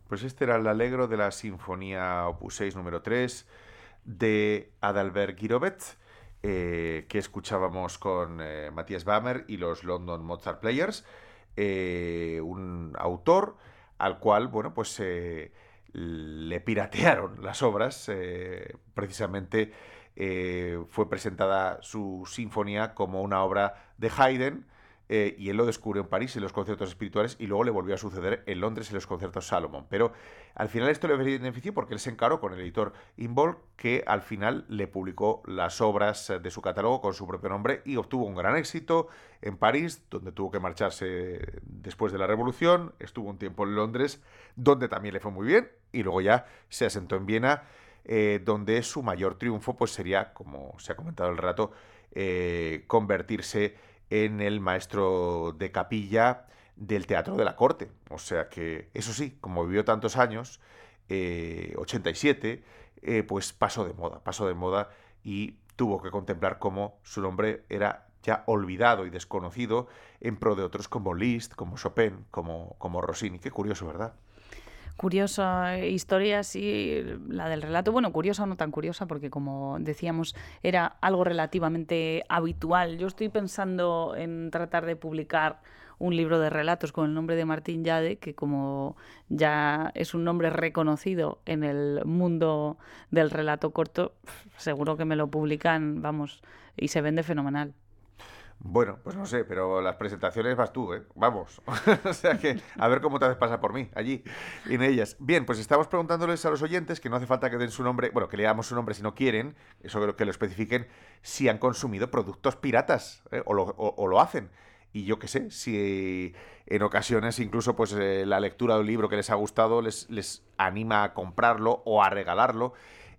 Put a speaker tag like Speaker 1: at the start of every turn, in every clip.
Speaker 1: Pues este era el Allegro de la Sinfonía Opus 6 número 3 de Adalbert Girovet, que escuchábamos con Matthias Bammer y los London Mozart Players, un autor al cual, bueno, pues le piratearon las obras, precisamente fue presentada su sinfonía como una obra de Haydn, y él lo descubrió en París en los conciertos espirituales y luego le volvió a suceder en Londres en los conciertos Salomon. Pero al final esto le benefició porque él se encaró con el editor Involve, que al final le publicó las obras de su catálogo con su propio nombre y obtuvo un gran éxito en París, donde tuvo que marcharse después de la Revolución. Estuvo un tiempo en Londres, donde también le fue muy bien, y luego ya se asentó en Viena, donde su mayor triunfo pues sería, como se ha comentado el rato, convertirse en el maestro de capilla del teatro de la corte. O sea que, eso sí, como vivió tantos años, 87, pues pasó de moda y tuvo que contemplar cómo su nombre era ya olvidado y desconocido en pro de otros como Liszt, como Chopin, como Rossini. Qué curioso, ¿verdad?
Speaker 2: Curiosa historia, sí, la del relato. Bueno, curiosa o no tan curiosa, porque como decíamos, era algo relativamente habitual. Yo estoy pensando en tratar de publicar un libro de relatos con el nombre de Martín Llade, que como ya es un nombre reconocido en el mundo del relato corto, seguro que me lo publican, vamos, y se vende fenomenal.
Speaker 1: Bueno, pues no sé, pero las presentaciones vas tú, ¿eh? Vamos. O sea que a ver cómo te haces pasar por mí allí, en ellas. Bien, pues estamos preguntándoles a los oyentes, que no hace falta que den su nombre, bueno, que leamos su nombre si no quieren, eso creo que lo especifiquen, si han consumido productos piratas, o lo hacen. Y yo qué sé, si en ocasiones incluso pues la lectura de un libro que les ha gustado les anima a comprarlo o a regalarlo.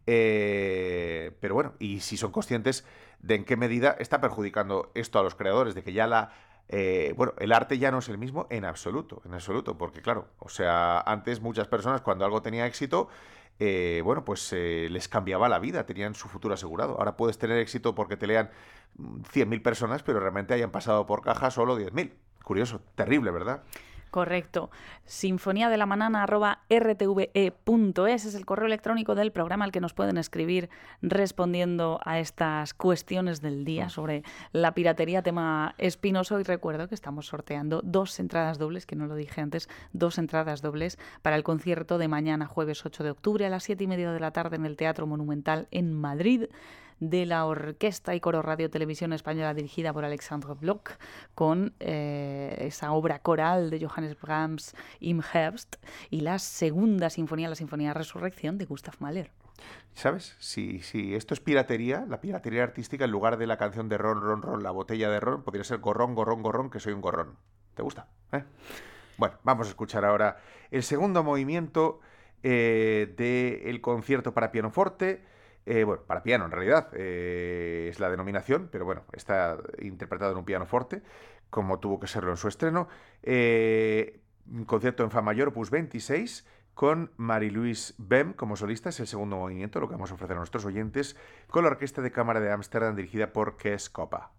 Speaker 1: Pero bueno, y si son conscientes de en qué medida está perjudicando esto a los creadores, de que ya bueno, el arte ya no es el mismo en absoluto, porque claro, o sea, antes muchas personas cuando algo tenía éxito, bueno, pues les cambiaba la vida, tenían su futuro asegurado. Ahora puedes tener éxito porque te lean 100.000 personas, pero realmente hayan pasado por caja solo 10.000. Curioso, terrible, ¿verdad?
Speaker 2: Correcto. Sinfonía de la manana @rtve.es es el correo electrónico del programa al que nos pueden escribir respondiendo a estas cuestiones del día sobre la piratería, tema espinoso. Y recuerdo que estamos sorteando 2 entradas dobles, que no lo dije antes, 2 entradas dobles para el concierto de mañana, jueves 8 de octubre, a las 7:30 de la tarde en el Teatro Monumental en Madrid, de la Orquesta y Coro Radio Televisión Española dirigida por Alexandre Bloch, con esa obra coral de Johannes Brahms, Im Herbst, y la segunda sinfonía, la Sinfonía Resurrección de Gustav Mahler.
Speaker 1: ¿Sabes? Si esto es piratería, la piratería artística, en lugar de la canción de ron, ron, ron, la botella de ron, podría ser gorrón, gorrón, gorrón, que soy un gorrón. ¿Te gusta? ¿Eh? Bueno, vamos a escuchar ahora el segundo movimiento del concierto para pianoforte. Bueno, para piano en realidad es la denominación, pero bueno, está interpretado en un pianoforte, como tuvo que serlo en su estreno. Un concierto en Fa mayor, opus 26, con Marie-Louise Bem como solista. Es el segundo movimiento, lo que vamos a ofrecer a nuestros oyentes, con la Orquesta de Cámara de Ámsterdam dirigida por Kees Coppa.